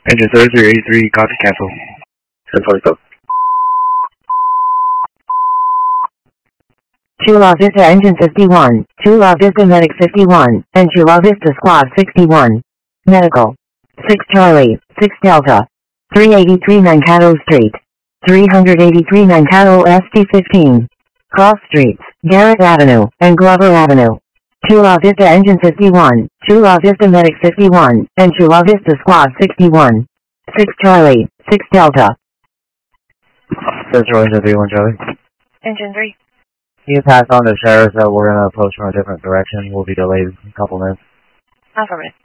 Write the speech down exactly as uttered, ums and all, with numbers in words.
Engine thirty-three eighty-three, copy, cancel. ten twenty-seven. Chula Vista Engine fifty-one, Chula Vista Medic fifty-one, and Chula Vista Squad sixty-one. Medical. six Charlie, six Delta. three eighty-three Mankato Street. three eighty-three Mankato S T fifteen. Cross Streets, Garrett Avenue, and Glover Avenue. Chula Vista Engine fifty-one, Chula Vista Medic fifty-one, and Chula Vista Squad sixty-one. six Charlie, six Delta. Central Engine three one Charlie. Engine three. Can you pass on to sheriff that we're going to approach from a different direction? We'll be delayed a couple minutes. Affirmative.